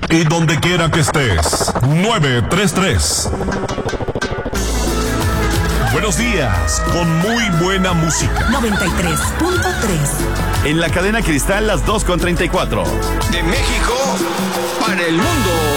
y donde quiera que estés. 933. Buenos días, con muy buena música. 93.3. En la cadena Cristal, las 2:34. De México para el mundo.